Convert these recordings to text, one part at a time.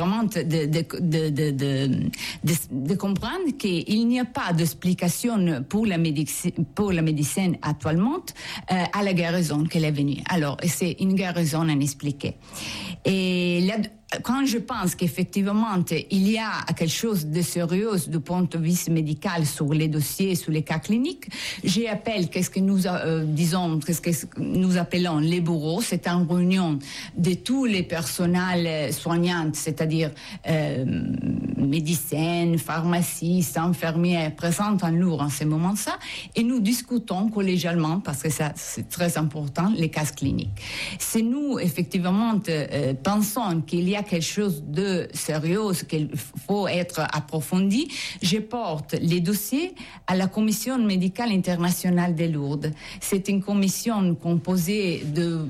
vraiment de comprendre qu'il n'y a pas d'explication pour la médecine actuellement à la guérison qu'elle est venue. Alors, c'est une guérison inexpliquée. Et là, quand je pense qu'effectivement, il y a quelque chose de sérieux du point de vue médical sur les dossiers, sur les cas cliniques, j'appelle qu'est-ce que nous appelons les bureaux. C'est une réunion de tous les personnels soignants, c'est-à-dire médecins, pharmacistes, infirmières, présents en Lourdes en ce moment-là, et nous discutons collégialement, parce que ça, c'est très important, les cas cliniques. Si nous, effectivement, pensons qu'il y a quelque chose de sérieux, qu'il faut être approfondi, je porte les dossiers à la Commission médicale internationale de Lourdes. C'est une commission composée de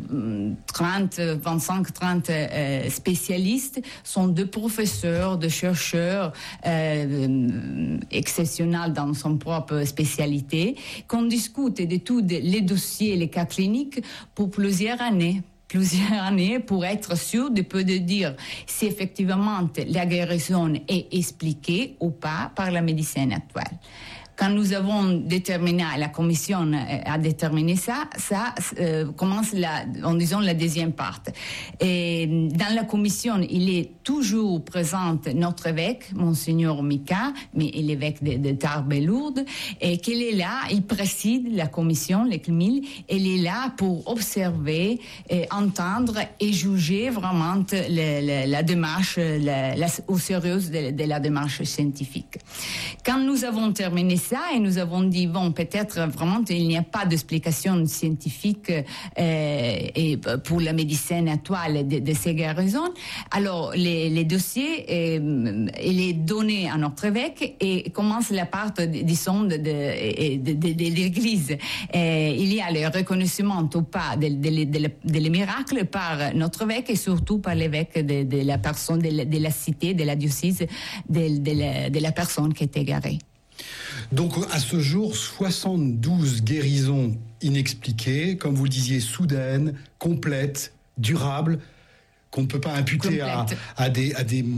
25-30 spécialistes, sont de professeurs, de chercheurs exceptionnels dans son propre spécialité, qu'on discute de tous les dossiers, les cas cliniques pour plusieurs années pour être sûr de pouvoir dire si effectivement la guérison est expliquée ou pas par la médecine actuelle. Quand nous avons déterminé, la commission a déterminé ça commence la deuxième partie. Et dans la commission, il est toujours présent notre évêque, Monseigneur Mika, mais l'évêque de Tarbes et Lourdes, et qu'il est là, il préside la commission, le CNIL, il est là pour observer, entendre et juger vraiment la démarche, au sérieux de la démarche scientifique. Quand nous avons terminé ça, et nous avons dit, bon, peut-être vraiment il n'y a pas d'explication scientifique et pour la médecine actuelle de ces guérisons. Alors, les dossiers, il est donné à notre évêque et commence la part, disons, de l'Église. Il y a le reconnaissement ou pas des miracles par notre évêque et surtout par l'évêque de la personne, de la cité, de la diocèse, de la personne qui était guérie. Donc, à ce jour, 72 guérisons inexpliquées, comme vous le disiez, soudaines, complètes, durables, qu'on ne peut pas imputer à des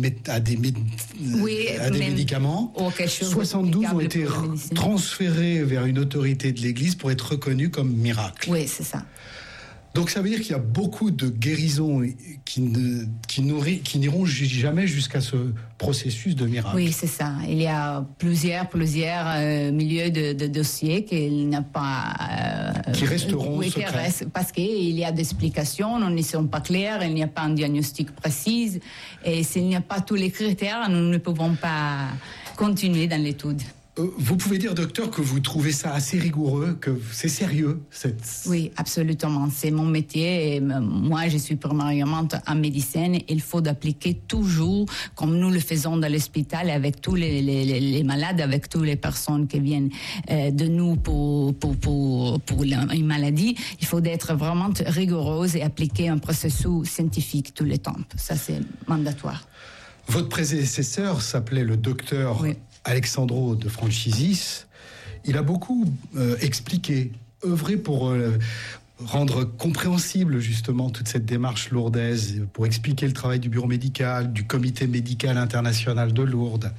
médicaments. 72 ont été transférés vers une autorité de l'Église pour être reconnus comme miracles. Oui, c'est ça. Donc ça veut dire qu'il y a beaucoup de guérisons qui n'iront jamais jusqu'à ce processus de miracle. Oui, c'est ça. Il y a plusieurs milieux de dossiers qui n'a pas... qui resteront secrets. Parce qu'il y a des explications, nous ne sont pas clairs, il n'y a pas un diagnostic précis, et s'il n'y a pas tous les critères, nous ne pouvons pas continuer dans l'étude. Vous pouvez dire, docteur, que vous trouvez ça assez rigoureux, que c'est sérieux Oui, absolument. C'est mon métier. Et moi, je suis premièrement en médecine. Il faut appliquer toujours, comme nous le faisons dans l'hôpital, avec tous les malades, avec toutes les personnes qui viennent de nous pour une maladie. Il faut être vraiment rigoureuse et appliquer un processus scientifique tout le temps. Ça, c'est mandatoire. Votre prédécesseur s'appelait le docteur... Oui. Alexandro de Francisis, il a beaucoup expliqué, œuvré pour rendre compréhensible justement toute cette démarche lourdaise, pour expliquer le travail du bureau médical, du comité médical international de Lourdes.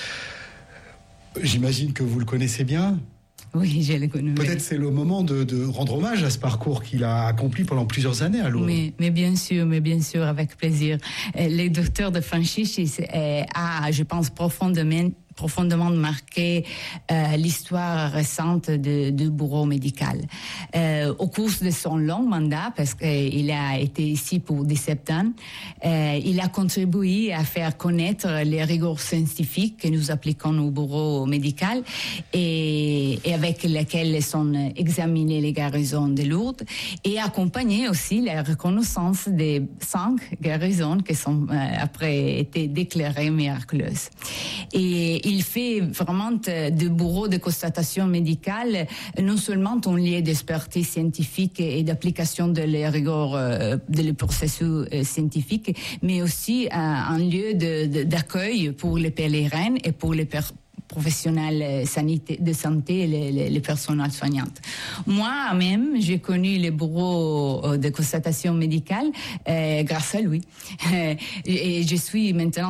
J'imagine que vous le connaissez bien. Oui, je le connais. Peut-être c'est le moment de rendre hommage à ce parcours qu'il a accompli pendant plusieurs années à Lourdes. Mais bien sûr, avec plaisir. Le docteur de Francisis a, je pense, profondément marqué l'histoire récente du bureau médical. Au cours de son long mandat, parce qu'il a été ici pour 17 ans, il a contribué à faire connaître les rigueurs scientifiques que nous appliquons au bureau médical et avec lesquelles sont examinées les guérisons de Lourdes et accompagné aussi la reconnaissance des 5 guérisons qui sont après été déclarées miraculeuses. Et il fait vraiment du bureau de constatation médicale non seulement un lieu d'expertise scientifique et d'application de les rigueurs de processus scientifiques, mais aussi un lieu d'accueil pour les pèlerins et pour les professionnels de santé et les personnels soignants. Moi-même, j'ai connu le bureau de constatation médicale grâce à lui. Et je suis maintenant